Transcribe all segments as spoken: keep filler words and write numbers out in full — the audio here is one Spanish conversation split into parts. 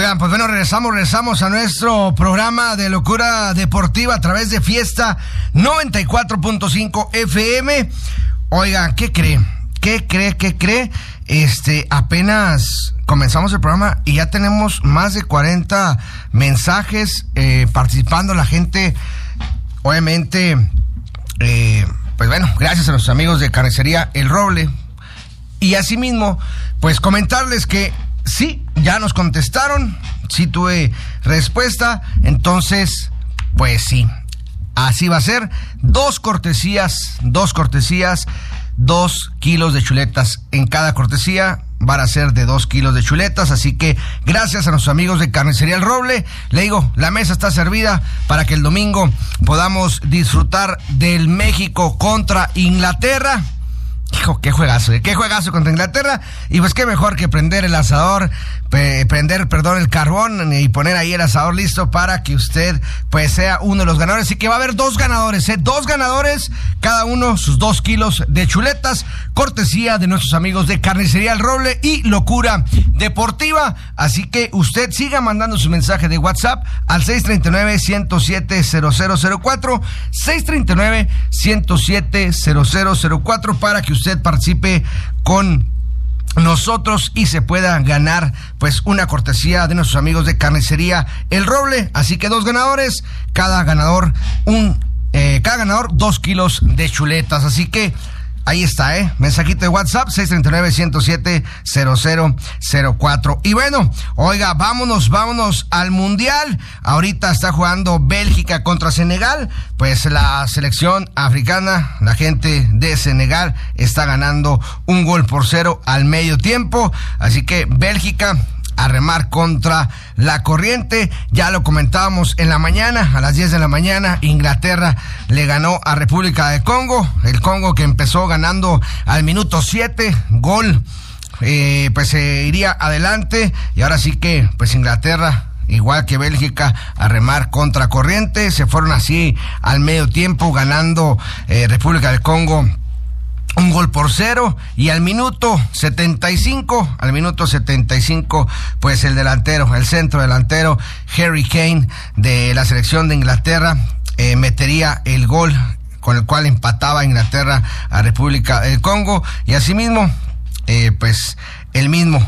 Oigan, pues bueno, regresamos, regresamos a nuestro programa de Locura Deportiva a través de Fiesta noventa y cuatro punto cinco F M. Oigan, ¿qué cree? ¿Qué cree? ¿Qué cree? Este, apenas comenzamos el programa y ya tenemos más de cuarenta mensajes eh, participando la gente. Obviamente, eh, pues bueno, gracias a nuestros amigos de Carnicería El Roble. Y asimismo, pues comentarles que sí, ya nos contestaron, sí tuve respuesta, entonces, pues sí, así va a ser. Dos cortesías, dos cortesías, dos kilos de chuletas en cada cortesía. Van a ser de dos kilos de chuletas, así que gracias a nuestros amigos de Carnicería El Roble. Le digo, la mesa está servida para que el domingo podamos disfrutar del México contra Inglaterra. Hijo, qué juegazo, ¿eh? Qué juegazo contra Inglaterra. Y pues qué mejor que prender el asador, pe- prender, perdón, el carbón y poner ahí el asador listo para que usted pues sea uno de los ganadores. Así que va a haber dos ganadores, ¿eh? Dos ganadores, cada uno sus dos kilos de chuletas, cortesía de nuestros amigos de Carnicería El Roble y Locura Deportiva. Así que usted siga mandando su mensaje de WhatsApp al seis tres nueve, uno cero siete, cero cero cero cuatro, seis tres nueve, uno cero siete, cero cero cero cuatro para que usted participe con nosotros y se pueda ganar pues una cortesía de nuestros amigos de Carnicería El Roble. Así que dos ganadores, cada ganador un eh, cada ganador dos kilos de chuletas. Así que ahí está, ¿eh? Mensajito de WhatsApp, seis tres nueve, uno cero siete, cero cero cero cuatro. Y bueno, oiga, vámonos, vámonos al Mundial. Ahorita está jugando Bélgica contra Senegal. Pues la selección africana, la gente de Senegal, está ganando un gol por cero al medio tiempo. Así que Bélgica a remar contra la corriente. Ya lo comentábamos en la mañana, a las diez de la mañana, Inglaterra le ganó a República de Congo, el Congo que empezó ganando al minuto siete, gol, eh, pues se eh, iría adelante, y ahora sí que pues Inglaterra, igual que Bélgica, a remar contra corriente, se fueron así al medio tiempo, ganando eh, República del Congo un gol por cero, y al minuto setenta y cinco, al minuto setenta y cinco, pues el delantero, el centro delantero, Harry Kane, de la selección de Inglaterra, eh, metería el gol con el cual empataba Inglaterra a República del Congo, y asimismo, eh, pues el mismo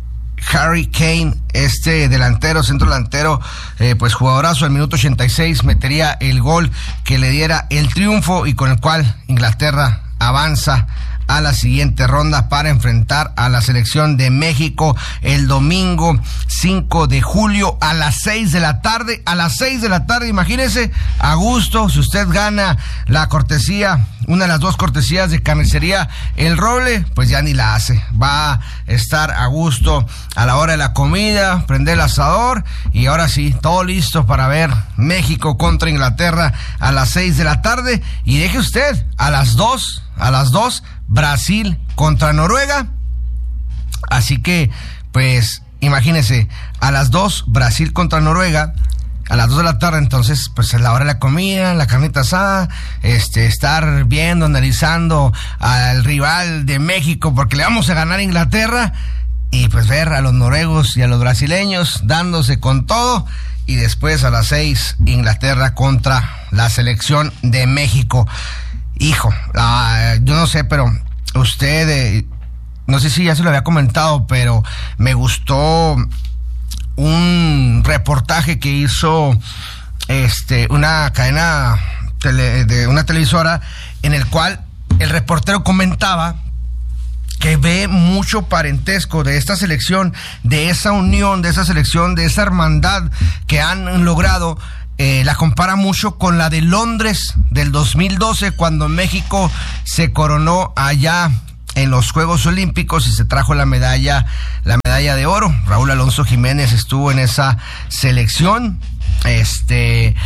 Harry Kane, este delantero, centro delantero, eh, pues jugadorazo, al minuto ochenta y seis metería el gol que le diera el triunfo y con el cual Inglaterra avanza a la siguiente ronda para enfrentar a la selección de México el domingo cinco de julio a las seis de la tarde, a las seis de la tarde, imagínese, a gusto, si usted gana la cortesía, una de las dos cortesías de Carnicería El Roble, pues ya ni la hace, va a estar a gusto a la hora de la comida, prender el asador, y ahora sí, todo listo para ver México contra Inglaterra a las seis de la tarde, y deje usted, a las dos, a las dos, Brasil contra Noruega. Así que, pues, imagínese, a las dos, Brasil contra Noruega, a las dos de la tarde, entonces, pues, es la hora de la comida, la carnita asada, este, estar viendo, analizando al rival de México, porque le vamos a ganar a Inglaterra, y pues ver a los noruegos y a los brasileños dándose con todo, y después a las seis, Inglaterra contra la selección de México. Hijo, uh, yo no sé, pero usted, eh, no sé si ya se lo había comentado, pero me gustó un reportaje que hizo este una cadena tele, de una televisora, en el cual el reportero comentaba que ve mucho parentesco de esta selección, de esa unión, de esa selección, de esa hermandad que han logrado. Eh, la compara mucho con la de Londres del dos mil doce, cuando México se coronó allá en los Juegos Olímpicos y se trajo la medalla, la medalla de oro. Raúl Alonso Jiménez estuvo en esa selección, este,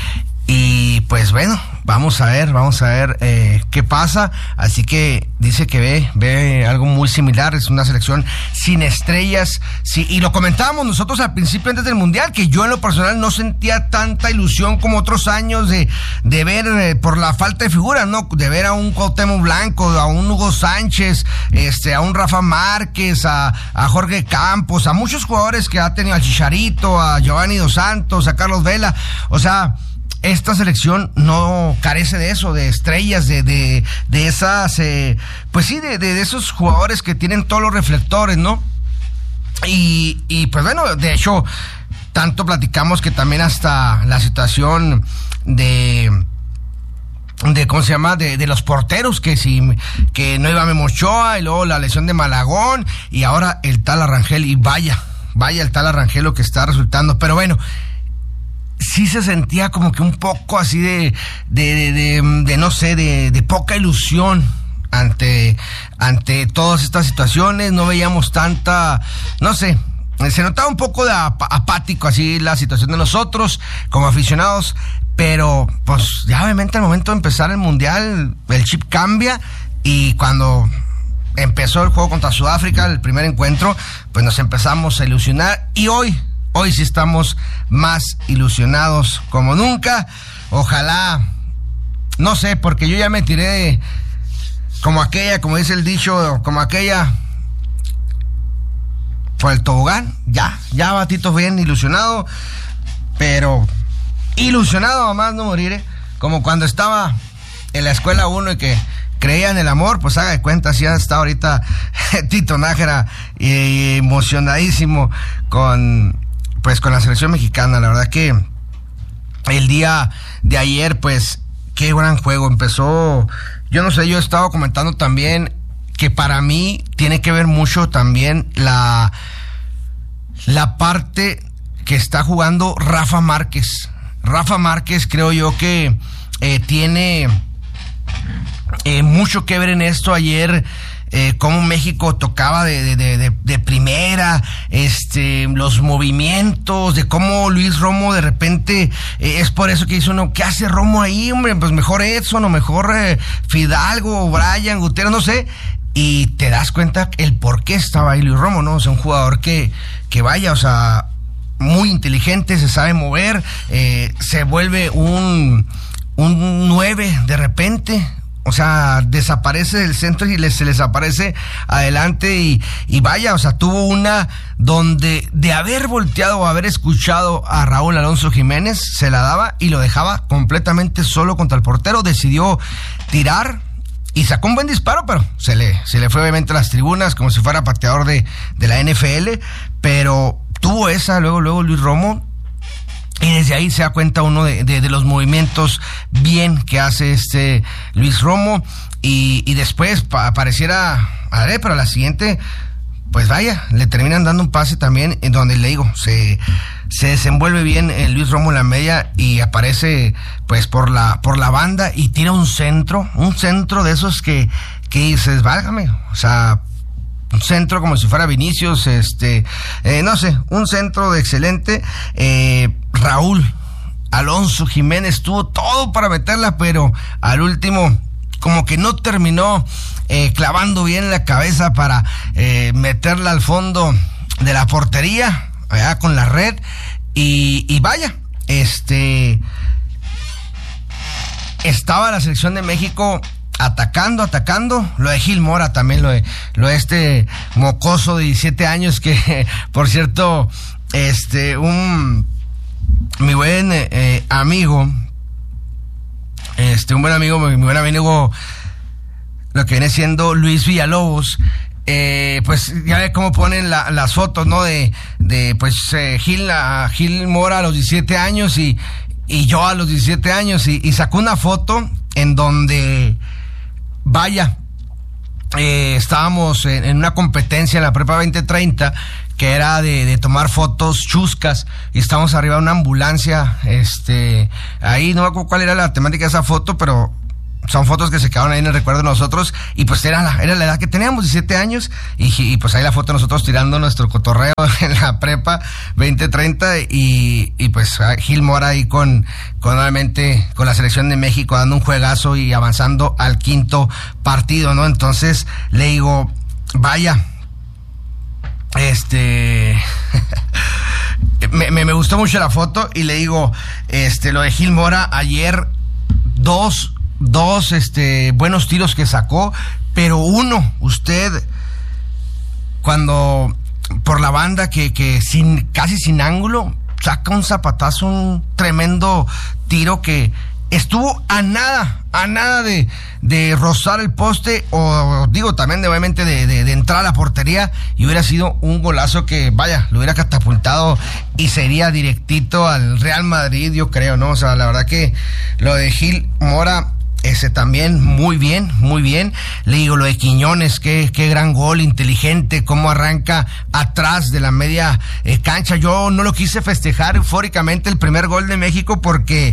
Y pues bueno, vamos a ver, vamos a ver eh, qué pasa. Así que dice que ve, ve algo muy similar, es una selección sin estrellas. Sí, y lo comentábamos nosotros al principio antes del Mundial, que yo en lo personal no sentía tanta ilusión como otros años de, de ver, eh, por la falta de figuras, ¿no? De ver a un Cuauhtémoc Blanco, a un Hugo Sánchez, este, a un Rafa Márquez, a, a Jorge Campos, a muchos jugadores que ha tenido, al Chicharito, a Giovanni Dos Santos, a Carlos Vela. O sea, esta selección no carece de eso, de estrellas, de de, de esas, eh, pues sí, de, de, de esos jugadores que tienen todos los reflectores, ¿no? Y, y pues bueno, de hecho, tanto platicamos que también hasta la situación de... de cómo se llama, de, de los porteros, que si que no iba Memo Ochoa, y luego la lesión de Malagón, y ahora el tal Arrangel, y vaya, vaya el tal Arrangel lo que está resultando. Pero bueno, sí se sentía como que un poco así de, de, de, de, de no sé, de, de poca ilusión ante, ante todas estas situaciones. No veíamos tanta, no sé, se notaba un poco de ap- apático así la situación de nosotros como aficionados, pero pues ya obviamente al momento de empezar el Mundial el chip cambia, y cuando empezó el juego contra Sudáfrica, el primer encuentro, pues nos empezamos a ilusionar, y hoy Hoy sí estamos más ilusionados como nunca. Ojalá, no sé, porque yo ya me tiré de, como aquella, como dice el dicho, como aquella, por el tobogán. Ya, ya Batito bien ilusionado, pero ilusionado a más no morir, ¿eh? Como cuando estaba en la escuela uno y que creía en el amor, pues haga de cuenta, si ya está ahorita Tito Nájera y emocionadísimo con... pues con la selección mexicana. La verdad que el día de ayer, pues qué gran juego empezó. Yo no sé, yo he estado comentando también que para mí tiene que ver mucho también la la parte que está jugando Rafa Márquez. Rafa Márquez creo yo que eh, tiene eh, mucho que ver en esto. Ayer Eh, cómo México tocaba de, de, de, de primera, este, los movimientos, de cómo Luis Romo de repente, eh, es por eso que dice uno, ¿qué hace Romo ahí, hombre? Pues mejor Edson, o mejor eh, Fidalgo, o Brian Gutiérrez, no sé, y te das cuenta el por qué estaba ahí Luis Romo, ¿no? O sea, un jugador que, que vaya, o sea, muy inteligente, se sabe mover, eh, se vuelve un, un nueve de repente. O sea, desaparece del centro y les, se les aparece adelante, y, y vaya, o sea, tuvo una donde de haber volteado o haber escuchado a Raúl Alonso Jiménez, se la daba y lo dejaba completamente solo contra el portero. Decidió tirar y sacó un buen disparo, pero se le, se le fue obviamente a las tribunas como si fuera pateador de, de la N F L, pero tuvo esa, luego, luego Luis Romo. Y desde ahí se da cuenta uno de, de, de los movimientos bien que hace este Luis Romo. Y, y después pa, pareciera, a ver, pero a la siguiente, pues vaya, le terminan dando un pase también, en donde le digo, se, se desenvuelve bien el Luis Romo en la media y aparece pues por la, por la banda y tira un centro, un centro de esos que, que dices, válgame, o sea, un centro como si fuera Vinicius, este, eh, no sé, un centro de excelente. eh, Raúl Alonso Jiménez tuvo todo para meterla, pero al último como que no terminó eh, clavando bien la cabeza para eh, meterla al fondo de la portería, allá con la red, y, y vaya, este, estaba la selección de México atacando, atacando. Lo de Gil Mora también, lo de, lo de este mocoso de diecisiete años que, por cierto, este, un, mi buen eh, amigo, este, un buen amigo, mi, mi buen amigo, lo que viene siendo Luis Villalobos, eh, pues ya ve cómo ponen la, las fotos, ¿no? De, de pues, eh, Gil, a, Gil Mora a los diecisiete años y, y yo a los diecisiete años, y, y sacó una foto en donde, vaya, eh, estábamos en, en una competencia en la Prepa veinte treinta que era de, de tomar fotos chuscas, y estábamos arriba de una ambulancia, este, ahí no me acuerdo cuál era la temática de esa foto, pero son fotos que se quedaron ahí en el recuerdo de nosotros, y pues era la, era la edad que teníamos, diecisiete años, y, y pues ahí la foto de nosotros tirando nuestro cotorreo en la prepa veinte treinta, y, y pues Gil Mora ahí con, con nuevamente con la selección de México dando un juegazo y avanzando al quinto partido, ¿no? Entonces le digo, vaya, este... me, me, me gustó mucho la foto, y le digo, este, lo de Gil Mora ayer, dos, dos, este, buenos tiros que sacó, pero uno, usted, cuando por la banda que, que sin, casi sin ángulo, saca un zapatazo, un tremendo tiro que estuvo a nada, a nada de, de rozar el poste, o digo también de, obviamente de, de, de entrar a la portería, y hubiera sido un golazo que, vaya, lo hubiera catapultado y sería directito al Real Madrid, yo creo, ¿no? O sea, la verdad que lo de Gil Mora, ese también muy bien, muy bien. Le digo, lo de Quiñones, qué, qué gran gol, inteligente, cómo arranca atrás de la media eh, cancha. Yo no lo quise festejar eufóricamente el primer gol de México porque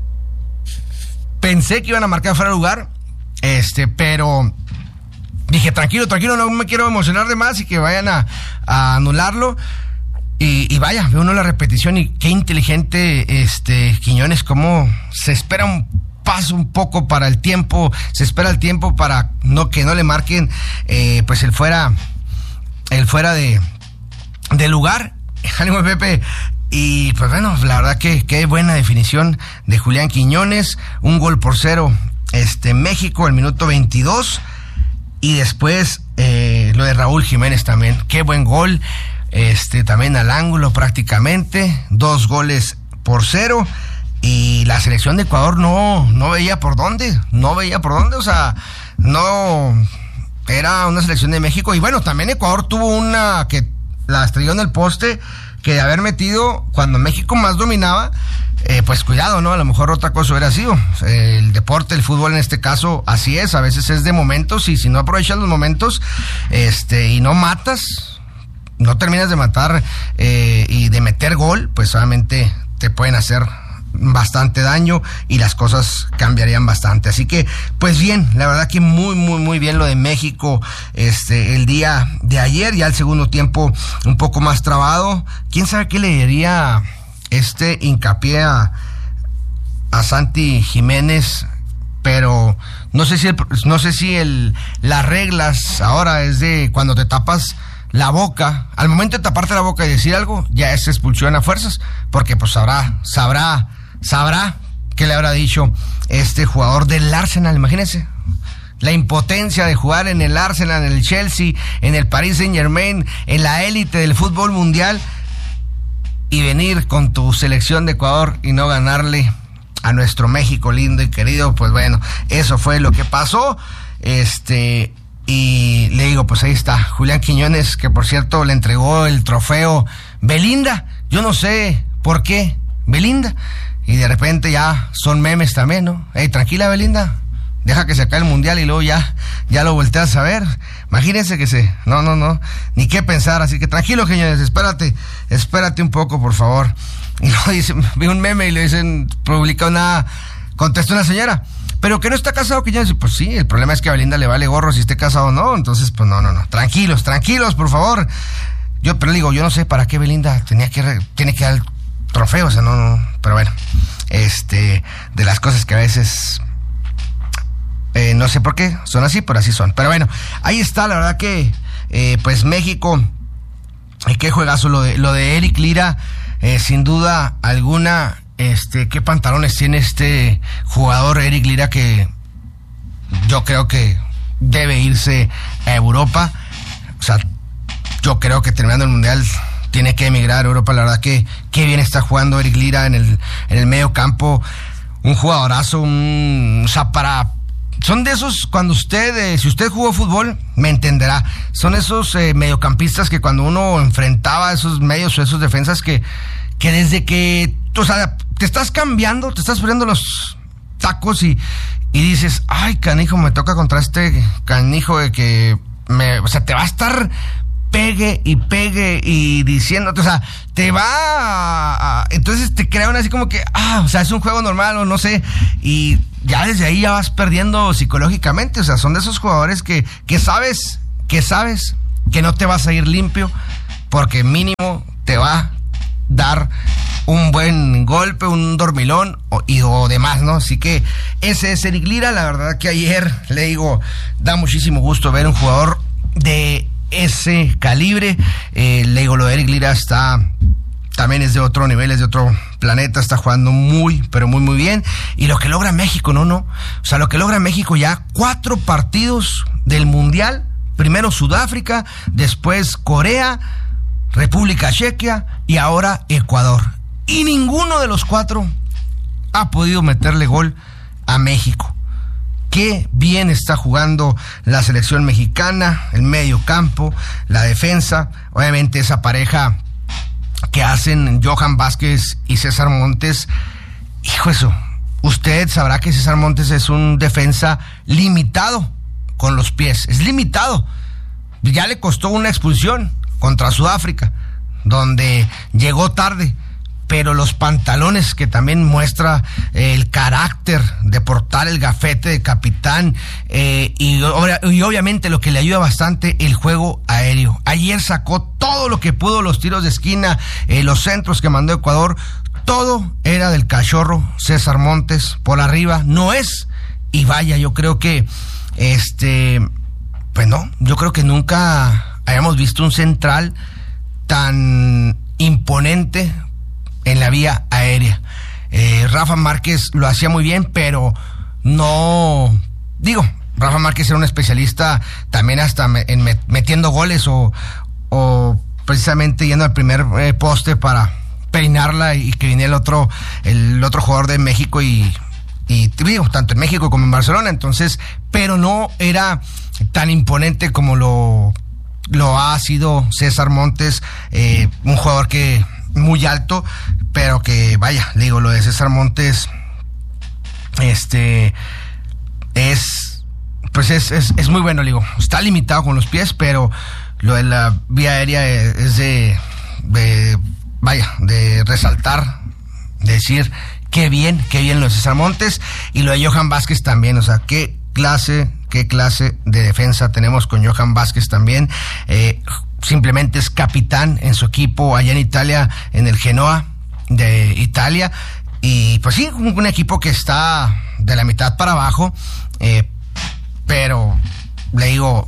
pensé que iban a marcar fuera de lugar, este, pero dije, tranquilo, tranquilo, no me quiero emocionar de más y que vayan a, a anularlo. Y, y vaya, ve uno la repetición y qué inteligente este Quiñones, cómo se espera un paso un poco para el tiempo, se espera el tiempo para no que no le marquen eh, pues el fuera, el fuera de, de lugar. Ánimo, Pepe. Y pues bueno, la verdad que qué buena definición de Julián Quiñones, un gol por cero, este México, el minuto veintidós, y después eh, lo de Raúl Jiménez también, qué buen gol, este también al ángulo prácticamente, dos goles por cero, y la selección de Ecuador no, no veía por dónde, no veía por dónde, o sea, no, era una selección de México, y bueno, también Ecuador tuvo una que la estrelló en el poste, que de haber metido cuando México más dominaba, eh, pues cuidado, ¿no? A lo mejor otra cosa hubiera sido. Eh, el deporte, el fútbol en este caso, así es, a veces es de momentos, y si no aprovechas los momentos, este, y no matas, no terminas de matar eh, y de meter gol, pues obviamente te pueden hacer bastante daño y las cosas cambiarían bastante. Así que, pues bien, la verdad que muy, muy, muy bien lo de México este el día de ayer, ya el segundo tiempo un poco más trabado. ¿Quién sabe qué le diría este hincapié a, a Santi Jiménez? Pero no sé si el, no sé si el las reglas ahora es de cuando te tapas la boca, al momento de taparte la boca y decir algo, ya es expulsión a fuerzas, porque pues sabrá, sabrá, sabrá qué le habrá dicho este jugador del Arsenal. Imagínense la impotencia de jugar en el Arsenal, en el Chelsea, en el Paris Saint-Germain, en la élite del fútbol mundial, y venir con tu selección de Ecuador y no ganarle a nuestro México lindo y querido. Pues bueno, eso fue lo que pasó. Este... Y le digo, pues ahí está Julián Quiñones, que por cierto le entregó el trofeo Belinda. Yo no sé por qué Belinda. Y de repente ya son memes también, ¿no? Ey, tranquila, Belinda, deja que se acabe el mundial y luego ya, ya lo volteas a ver. Imagínense que se... No, no, no, ni qué pensar. Así que tranquilo, Quiñones, espérate, espérate un poco, por favor. Y luego dice, vi un meme y le dicen, publica una... Contesta una señora, pero que no está casado, que ya dice, pues sí, el problema es que a Belinda le vale gorro si esté casado o no, entonces pues no, no, no, tranquilos, tranquilos, por favor. Yo, pero digo, yo no sé para qué Belinda tenía que, re, tiene que dar el trofeo, o sea, no, no, pero bueno, este, de las cosas que a veces, eh, no sé por qué, son así, pero así son. Pero bueno, ahí está, la verdad que, eh, pues México, y qué juegazo lo de, lo de Eric Lira, eh, sin duda alguna. Este, qué pantalones tiene este jugador Eric Lira, que yo creo que debe irse a Europa. O sea, yo creo que terminando el mundial tiene que emigrar a Europa. La verdad que qué bien está jugando Eric Lira en el, en el medio campo. Un jugadorazo, un, o sea, para... Son de esos, cuando usted, eh, si usted jugó fútbol, me entenderá. Son esos eh, mediocampistas que cuando uno enfrentaba a esos medios o esos defensas que, que desde que, o sea, te estás cambiando, te estás poniendo los tacos y, y dices, ay, canijo, me toca contra este canijo de que me, o sea, te va a estar pegue y pegue y diciéndote, o sea, te va a, a, entonces te crean así como que, ah, o sea, es un juego normal o no sé, y ya desde ahí ya vas perdiendo psicológicamente. O sea, son de esos jugadores que, que sabes, que sabes que no te vas a ir limpio, porque mínimo te va a dar un buen golpe, un dormilón o, y, o demás, ¿no? Así que ese es Eric Lira. La verdad que ayer, le digo, da muchísimo gusto ver un jugador de ese calibre. Eh, le digo, lo de Eric Lira está... también es de otro nivel, es de otro planeta, está jugando muy, pero muy, muy bien. Y lo que logra México, no, no. O sea, lo que logra México ya, cuatro partidos del Mundial. Primero Sudáfrica, después Corea, República Checa y ahora Ecuador. Y ninguno de los cuatro ha podido meterle gol a México. Qué bien está jugando la selección mexicana, el medio campo, la defensa. Obviamente esa pareja que hacen Johan Vázquez y César Montes, hijo eso, usted sabrá que César Montes es un defensa limitado con los pies, es limitado. Ya le costó una expulsión contra Sudáfrica, donde llegó tarde, pero los pantalones que también muestra eh, el carácter de portar el gafete de capitán eh, y, y obviamente lo que le ayuda bastante, el juego aéreo. Ayer sacó todo lo que pudo, los tiros de esquina, eh, los centros que mandó Ecuador, todo era del cachorro César Montes por arriba, no es, y vaya, yo creo que este, pues no, yo creo que nunca hayamos visto un central tan imponente en la vía aérea. eh, Rafa Márquez lo hacía muy bien, pero no, digo, Rafa Márquez era un especialista también hasta me, en met, metiendo goles o, o precisamente yendo al primer eh, poste para peinarla y que viniera el otro, el otro jugador de México y, y digo, tanto en México como en Barcelona. Entonces, pero no era tan imponente como lo, lo ha sido César Montes, eh, un jugador que muy alto, pero que vaya, le digo, lo de César Montes este es pues es, es, es muy bueno, le digo, está limitado con los pies, pero lo de la vía aérea es, es de, de vaya, de resaltar, de decir qué bien, qué bien lo de César Montes, y lo de Johan Vázquez también. O sea, qué clase, qué clase de defensa tenemos con Johan Vázquez también. eh, Simplemente es capitán en su equipo allá en Italia, en el Genoa de Italia. Y pues sí, un, un equipo que está de la mitad para abajo. Eh, pero le digo,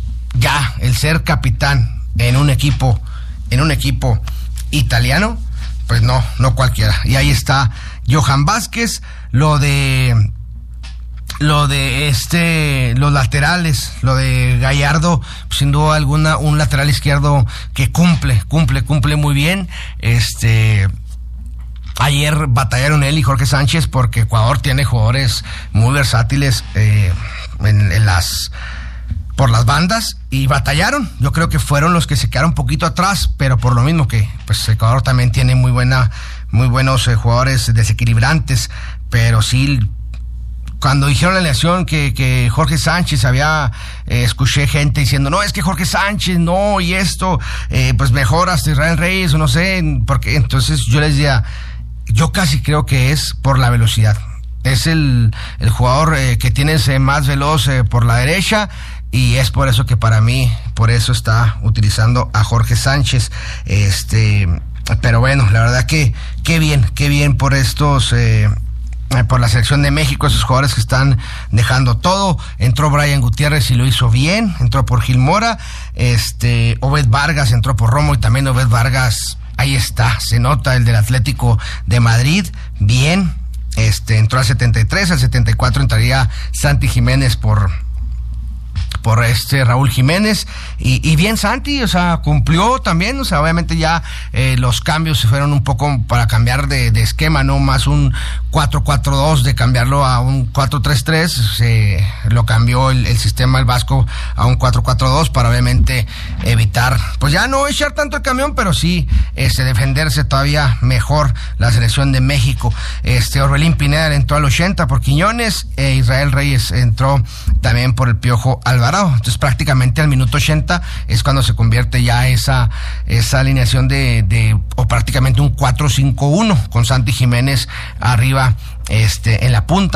ya el ser capitán en un equipo, en un equipo italiano, pues no, no cualquiera. Y ahí está Johan Vázquez. Lo de... Lo de este, los laterales, lo de Gallardo, sin duda alguna, un lateral izquierdo que cumple, cumple, cumple muy bien. Este, ayer batallaron él y Jorge Sánchez porque Ecuador tiene jugadores muy versátiles eh, en, en las, por las bandas, y batallaron. Yo creo que fueron los que se quedaron un poquito atrás, pero por lo mismo que, pues Ecuador también tiene muy buena, muy buenos eh, jugadores desequilibrantes, pero sí. Cuando dijeron la elección que, que Jorge Sánchez había, eh, escuché gente diciendo, no, es que Jorge Sánchez, no, y esto, eh, pues mejor hasta Israel Reyes, o no sé, porque entonces yo les decía, yo casi creo que es por la velocidad. Es el, el jugador eh, que tienes eh, más veloz eh, por la derecha, y es por eso que para mí, por eso está utilizando a Jorge Sánchez. Este, pero bueno, la verdad que, qué bien, qué bien por estos... Eh, por la selección de México, esos jugadores que están dejando todo. Entró Brian Gutiérrez y lo hizo bien, entró por Gil Mora, este, Obed Vargas entró por Romo, y también Obed Vargas, ahí está, se nota, el del Atlético de Madrid, bien, este, entró al setenta y tres, al setenta y cuatro entraría Santi Jiménez por por este Raúl Jiménez, y, y bien Santi, o sea, cumplió también, o sea, obviamente ya eh, los cambios se fueron un poco para cambiar de, de esquema, no más un cuatro cuatro dos, de cambiarlo a un cuatro tres tres, se lo cambió el, el sistema el Vasco a un cuatro cuatro dos para obviamente evitar, pues ya no echar tanto el camión, pero sí este, defenderse todavía mejor la selección de México. Este Orbelín Pineda entró al ochenta por Quiñones, e Israel Reyes entró también por el Piojo Alvarado. Entonces prácticamente al minuto ochenta es cuando se convierte ya esa, esa alineación de, de o prácticamente un cuatro cinco uno con Santi Jiménez arriba este, en la punta,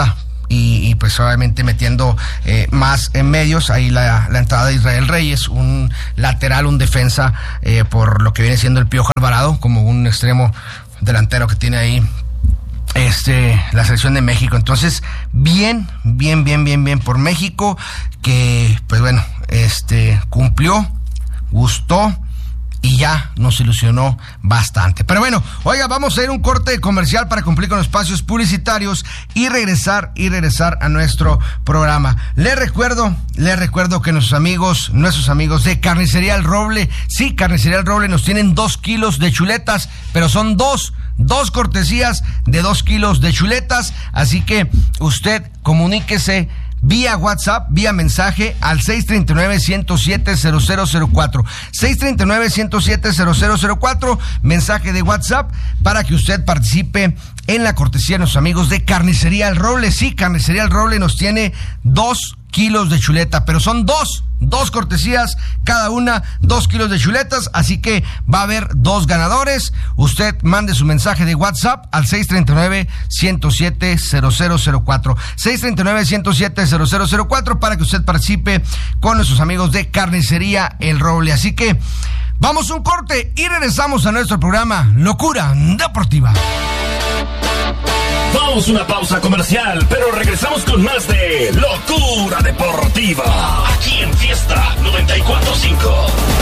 y, y pues obviamente metiendo eh, más en medios. Ahí la, la entrada de Israel Reyes, un lateral, un defensa, eh, por lo que viene siendo el Piojo Alvarado, como un extremo delantero que tiene ahí este la selección de México. Entonces, bien, bien, bien, bien, bien por México, que pues bueno, este cumplió, gustó y ya nos ilusionó bastante. Pero bueno, oiga, vamos a ir a un corte comercial para cumplir con los espacios publicitarios y regresar, y regresar a nuestro programa. Les recuerdo, les recuerdo que nuestros amigos, nuestros amigos de Carnicería El Roble, sí, Carnicería El Roble nos tienen dos kilos de chuletas, pero son dos, dos cortesías de dos kilos de chuletas, así que usted comuníquese vía WhatsApp, vía mensaje al seis tres nueve, uno cero siete, cero cero cero cuatro. seis tres nueve, uno cero siete, cero cero cero cuatro, mensaje de WhatsApp para que usted participe en la cortesía de nuestros amigos de Carnicería El Roble. Sí, Carnicería El Roble nos tiene dos kilos de chuleta, pero son dos, dos cortesías, cada una dos kilos de chuletas, así que va a haber dos ganadores. Usted mande su mensaje de WhatsApp al seis tres nueve, uno cero siete, cero cero cero cuatro, seis tres nueve, uno cero siete, cero cero cero cuatro, para que usted participe con nuestros amigos de Carnicería El Roble. Así que vamos a un corte y regresamos a nuestro programa Locura Deportiva. Vamos a una pausa comercial, pero regresamos con más de Locura Deportiva, aquí en Fiesta noventa y cuatro punto cinco.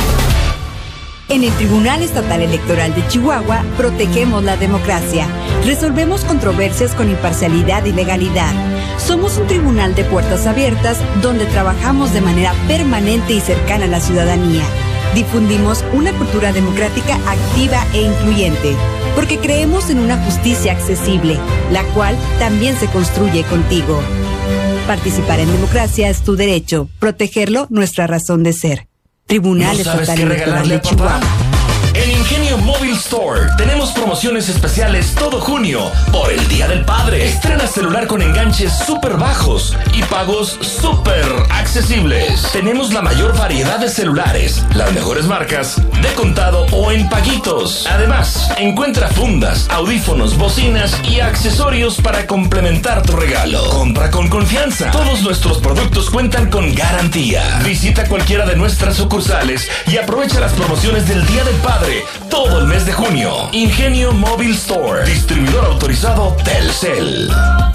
En el Tribunal Estatal Electoral de Chihuahua, protegemos la democracia. Resolvemos controversias con imparcialidad y legalidad. Somos un tribunal de puertas abiertas donde trabajamos de manera permanente y cercana a la ciudadanía. Difundimos una cultura democrática activa e incluyente, porque creemos en una justicia accesible, la cual también se construye contigo. Participar en democracia es tu derecho, protegerlo nuestra razón de ser. Tribunal Estatal Electoral de Chihuahua. En Ingenio Mobile Store tenemos promociones especiales todo junio por el Día del Padre. Estrena celular con enganches súper bajos y pagos súper accesibles. Tenemos la mayor variedad de celulares, las mejores marcas, de contado o en paguitos. Además, encuentra fundas, audífonos, bocinas y accesorios para complementar tu regalo. Compra con confianza. Todos nuestros productos cuentan con garantía. Visita cualquiera de nuestras sucursales y aprovecha las promociones del Día del Padre todo el mes de junio. Ingenio Mobile Store, distribuidor autorizado Telcel.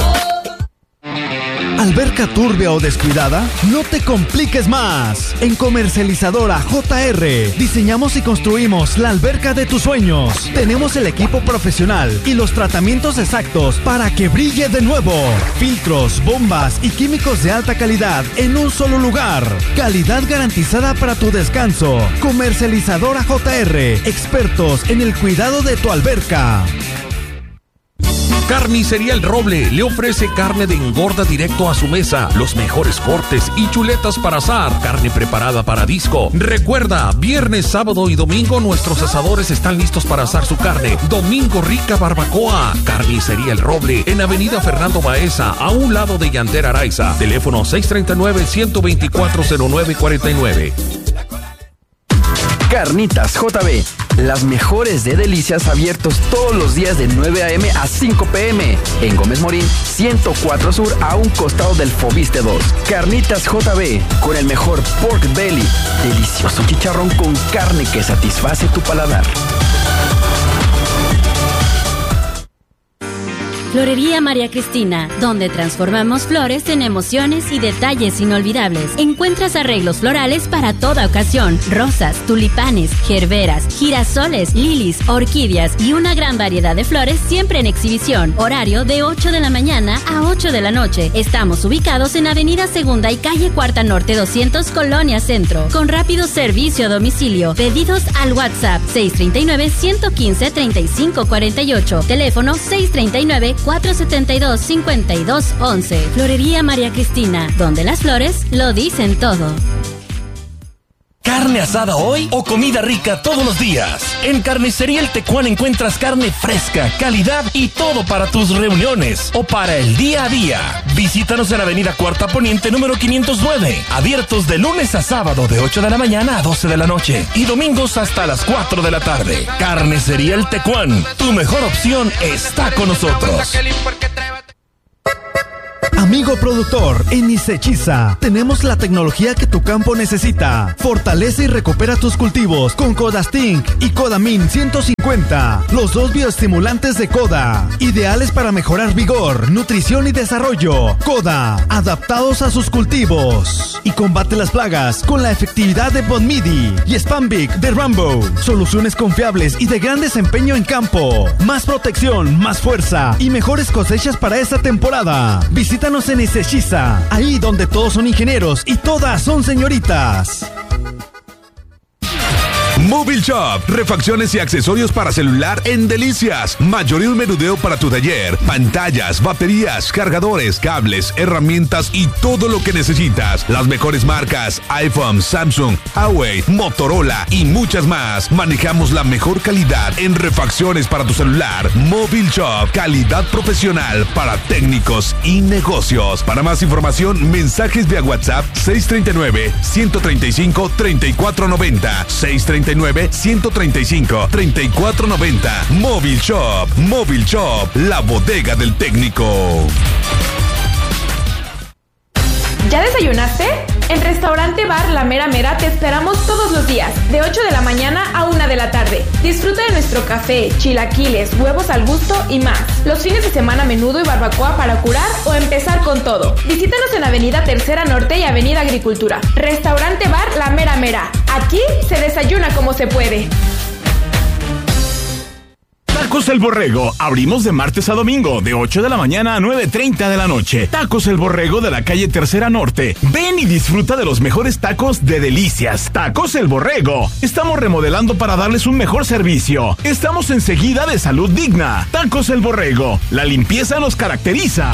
¿Alberca turbia o descuidada? No te compliques más. En Comercializadora J R diseñamos y construimos la alberca de tus sueños. Tenemos el equipo profesional y los tratamientos exactos para que brille de nuevo. Filtros, bombas y químicos de alta calidad en un solo lugar. Calidad garantizada para tu descanso. Comercializadora J R, expertos en el cuidado de tu alberca. Carnicería El Roble le ofrece carne de engorda directo a su mesa, los mejores cortes y chuletas para asar, carne preparada para disco. Recuerda, viernes, sábado y domingo nuestros asadores están listos para asar su carne. Domingo rica barbacoa. Carnicería El Roble en Avenida Fernando Baeza, a un lado de Yanter Araiza. Teléfono seis tres nueve, uno dos cuatro, cero nueve cuatro nueve. Carnitas J B, las mejores de delicias, abiertos todos los días de nueve a eme a cinco pe eme. En Gómez Morín, ciento cuatro Sur, a un costado del Fobiste dos. Carnitas J B, con el mejor pork belly. Delicioso chicharrón con carne que satisface tu paladar. Florería María Cristina, donde transformamos flores en emociones y detalles inolvidables. Encuentras arreglos florales para toda ocasión: rosas, tulipanes, gerberas, girasoles, lilies, orquídeas y una gran variedad de flores siempre en exhibición. Horario de ocho de la mañana a ocho de la noche. Estamos ubicados en Avenida Segunda y Calle Cuarta Norte doscientos, Colonia Centro, con rápido servicio a domicilio. Pedidos al WhatsApp seis tres nueve, uno uno cinco, tres cinco cuatro ocho. Teléfono seis tres nueve, cuatro siete dos, cinco dos uno uno. Florería María Cristina, donde las flores lo dicen todo. ¿Carne asada hoy o comida rica todos los días? En Carnicería El Tecuán encuentras carne fresca, calidad y todo para tus reuniones o para el día a día. Visítanos en Avenida Cuarta Poniente número quinientos nueve. Abiertos de lunes a sábado de ocho de la mañana a doce de la noche y domingos hasta las cuatro de la tarde. Carnicería El Tecuán, tu mejor opción está con nosotros. Amigo productor, en Isechiza tenemos la tecnología que tu campo necesita. Fortalece y recupera tus cultivos con Codastink y Codamin ciento cincuenta, los dos bioestimulantes de Coda, ideales para mejorar vigor, nutrición y desarrollo. Coda, adaptados a sus cultivos. Y combate las plagas con la efectividad de Bonmidi y Spambic de Rambo. Soluciones confiables y de gran desempeño en campo. Más protección, más fuerza y mejores cosechas para esta temporada. Visítanos en Isechiza, ahí donde todos son ingenieros y todas son señoritas. Móvil Shop, refacciones y accesorios para celular en Delicias. Mayoreo y menudeo para tu taller, pantallas, baterías, cargadores, cables, herramientas y todo lo que necesitas. Las mejores marcas, iPhone, Samsung, Huawei, Motorola y muchas más. Manejamos la mejor calidad en refacciones para tu celular. Móvil Shop, calidad profesional para técnicos y negocios. Para más información, mensajes vía WhatsApp seis tres nueve, uno tres cinco, tres cuatro nueve cero, seis tres nueve, uno tres cinco, tres cuatro nueve cero. Móvil Shop, Móvil Shop, la bodega del técnico. ¿Ya desayunaste? En Restaurante Bar La Mera Mera te esperamos todos los días, de ocho de la mañana a una de la tarde. Disfruta de nuestro café, chilaquiles, huevos al gusto y más. Los fines de semana menudo y barbacoa para curar o empezar con todo. Visítanos en Avenida Tercera Norte y Avenida Agricultura. Restaurante Bar La Mera Mera. Aquí se desayuna como se puede. Tacos El Borrego. Abrimos de martes a domingo, de ocho de la mañana a nueve treinta de la noche. Tacos El Borrego de la calle Tercera Norte. Ven y disfruta de los mejores tacos de Delicias. Tacos El Borrego. Estamos remodelando para darles un mejor servicio. Estamos enseguida de Salud Digna. Tacos El Borrego. La limpieza nos caracteriza.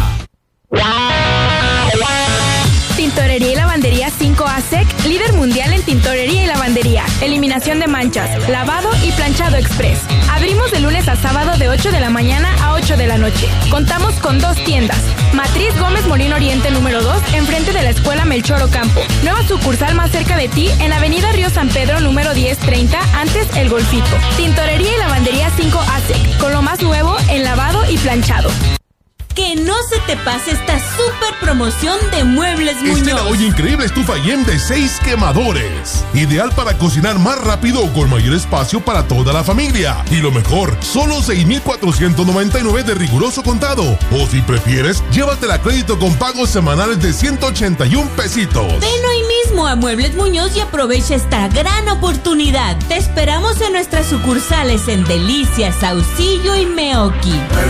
Tintorería y Lavandería cinco A S E C, líder mundial en tintorería y lavandería, eliminación de manchas, lavado y planchado express. Abrimos de lunes a sábado de ocho de la mañana a ocho de la noche. Contamos con dos tiendas. Matriz Gómez Morín Oriente número dos, enfrente de la Escuela Melchor Ocampo. Nueva sucursal más cerca de ti en Avenida Río San Pedro número diez treinta, antes El Golfito. Tintorería y Lavandería cinco A S E C, con lo más nuevo en lavado y planchado. Que no se te pase esta super promoción de Muebles Muñoz. Esta es la olla increíble estufa Yem de seis quemadores. Ideal para cocinar más rápido o con mayor espacio para toda la familia. Y lo mejor, solo seis mil cuatrocientos noventa y nueve de riguroso contado. O si prefieres, llévatela a crédito con pagos semanales de ciento ochenta y un pesitos. Ven hoy mismo a Muebles Muñoz y aprovecha esta gran oportunidad. Te esperamos en nuestras sucursales en Delicias, Saucillo y Meoqui.